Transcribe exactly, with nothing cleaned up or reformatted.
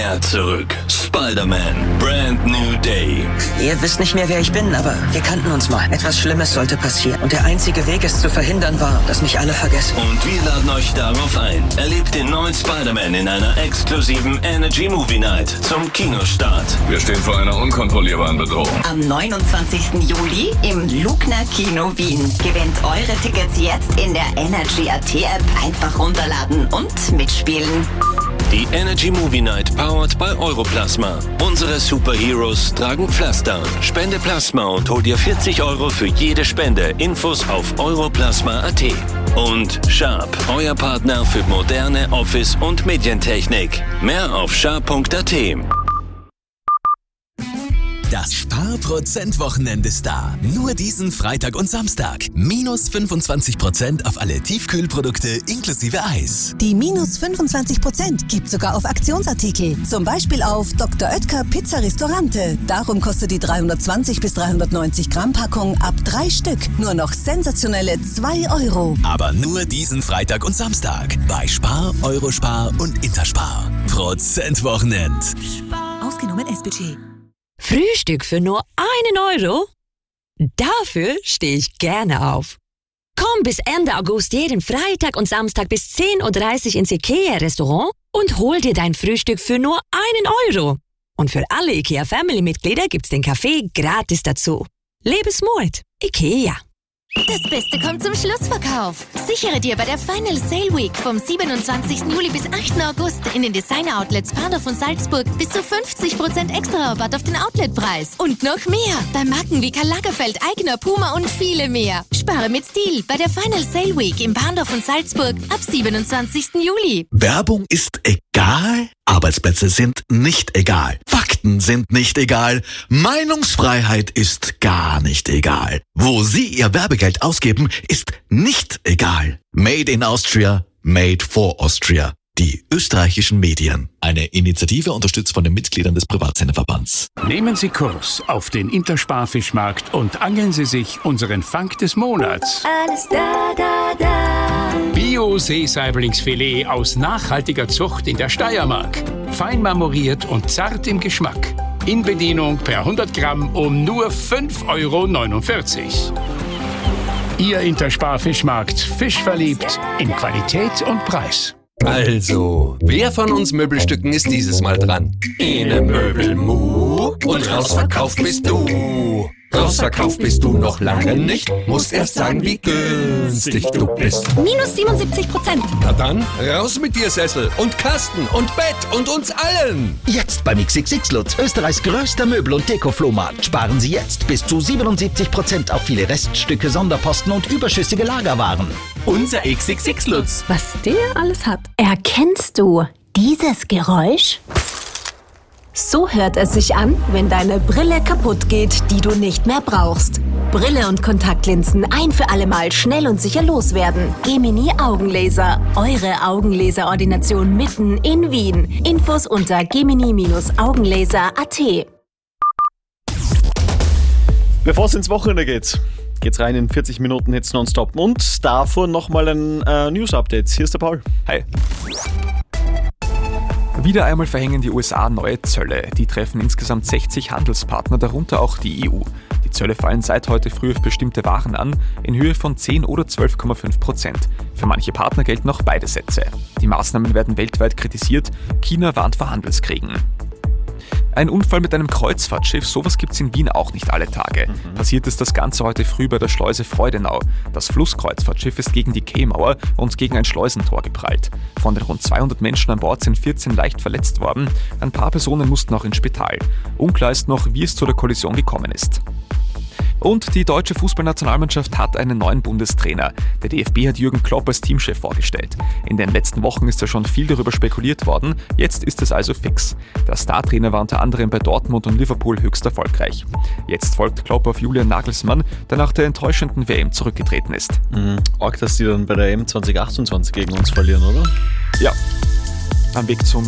Er zurück. Spider-Man. Brand New Day. Ihr wisst nicht mehr, wer ich bin, aber wir kannten uns mal. Etwas Schlimmes sollte passieren. Und der einzige Weg, es zu verhindern, war, dass mich alle vergessen. Und wir laden euch darauf ein. Erlebt den neuen Spider-Man in einer exklusiven Energy Movie Night zum Kinostart. Wir stehen vor einer unkontrollierbaren Bedrohung. Am neunundzwanzigsten Juli im Lugner Kino Wien. Gewinnt eure Tickets jetzt in der Energy Punkt A T App. Einfach runterladen und mitspielen. Die Energy Movie Night powered by Europlasma. Unsere Superheroes tragen Pflaster. Spende Plasma und hol dir vierzig Euro für jede Spende. Infos auf europlasma punkt at. Und Sharp, euer Partner für moderne Office- und Medientechnik. Mehr auf sharp punkt at. Das Sparprozent-Wochenende ist da. Nur diesen Freitag und Samstag. Minus fünfundzwanzig Prozent auf alle Tiefkühlprodukte inklusive Eis. Die minus fünfundzwanzig Prozent gibt sogar auf Aktionsartikel. Zum Beispiel auf Doktor Oetker Pizza Ristorante. Darum kostet die dreihundertzwanzig bis dreihundertneunzig Gramm Packung ab drei Stück nur noch sensationelle zwei Euro. Aber nur diesen Freitag und Samstag. Bei Spar, Eurospar und Interspar. Prozent-Wochenend. Ausgenommen S-Budget. Frühstück für nur einen Euro? Dafür stehe ich gerne auf. Komm bis Ende August jeden Freitag und Samstag bis zehn Uhr dreißig ins IKEA-Restaurant und hol dir dein Frühstück für nur einen Euro. Und für alle IKEA-Family-Mitglieder gibt's den Kaffee gratis dazu. Lebensmut. IKEA. Das Beste kommt zum Schlussverkauf. Sichere dir bei der Final Sale Week vom siebenundzwanzigsten Juli bis achten August in den Designer-Outlets Bahnhof und Salzburg bis zu fünfzig Prozent extra Rabatt auf den Outletpreis. Und noch mehr bei Marken wie Karl Lagerfeld, Aigner, Puma und viele mehr. Spare mit Stil bei der Final Sale Week im Bahnhof und Salzburg ab siebenundzwanzigsten Juli. Werbung ist egal? Arbeitsplätze sind nicht egal. Fakten sind nicht egal. Meinungsfreiheit ist gar nicht egal. Wo Sie Ihr Werbegeld ausgeben, ist nicht egal. Made in Austria, made for Austria. Die österreichischen Medien. Eine Initiative unterstützt von den Mitgliedern des Privatsenderverbands. Nehmen Sie Kurs auf den Interspar-Fischmarkt und angeln Sie sich unseren Fang des Monats. Alles da, da, da. Bio-Seesaiblingsfilet aus nachhaltiger Zucht in der Steiermark. Fein marmoriert und zart im Geschmack. In Bedienung per hundert Gramm um nur fünf Euro neunundvierzig. Ihr Interspar-Fischmarkt. Fisch verliebt in Qualität und Preis. Also, wer von uns Möbelstücken ist dieses Mal dran? Ene Möbelmu und rausverkauft bist du. Rausverkauft bist du noch lange nicht. Musst erst sagen, wie günstig du bist. Minus siebenundsiebzig Prozent. Na dann, raus mit dir Sessel und Kasten und Bett und uns allen. Jetzt beim X X X Lutz, Österreichs größter Möbel- und Deko-Flohmarkt. Sparen Sie jetzt bis zu siebenundsiebzig Prozent auf viele Reststücke, Sonderposten und überschüssige Lagerwaren. Unser X X X Lutz. Was der alles hat. Erkennst du dieses Geräusch? So hört es sich an, wenn deine Brille kaputt geht, die du nicht mehr brauchst. Brille und Kontaktlinsen ein für alle Mal schnell und sicher loswerden. Gemini Augenlaser. Eure Augenlaserordination mitten in Wien. Infos unter gemini Bindestrich augenlaser punkt at. Bevor es ins Wochenende geht, geht's rein in vierzig Minuten Hits nonstop. Und davor nochmal ein äh, News-Update. Hier ist der Paul. Hi. Wieder einmal verhängen die U S A neue Zölle. Die treffen insgesamt sechzig Handelspartner, darunter auch die E U. Die Zölle fallen seit heute früh auf bestimmte Waren an, in Höhe von zehn oder zwölf Komma fünf Prozent. Für manche Partner gelten auch beide Sätze. Die Maßnahmen werden weltweit kritisiert. China warnt vor Handelskriegen. Ein Unfall mit einem Kreuzfahrtschiff, sowas gibt's in Wien auch nicht alle Tage. Mhm. Passiert ist das Ganze heute früh bei der Schleuse Freudenau. Das Flusskreuzfahrtschiff ist gegen die Quaymauer und gegen ein Schleusentor geprallt. Von den rund zweihundert Menschen an Bord sind vierzehn leicht verletzt worden. Ein paar Personen mussten auch ins Spital. Unklar ist noch, wie es zu der Kollision gekommen ist. Und die deutsche Fußballnationalmannschaft hat einen neuen Bundestrainer. Der D F B hat Jürgen Klopp als Teamchef vorgestellt. In den letzten Wochen ist ja schon viel darüber spekuliert worden, jetzt ist es also fix. Der Startrainer war unter anderem bei Dortmund und Liverpool höchst erfolgreich. Jetzt folgt Klopp auf Julian Nagelsmann, der nach der enttäuschenden W M zurückgetreten ist. Mhm. Arg, dass die dann bei der E M zwanzig achtundzwanzig gegen uns verlieren, oder? Ja, am Weg zum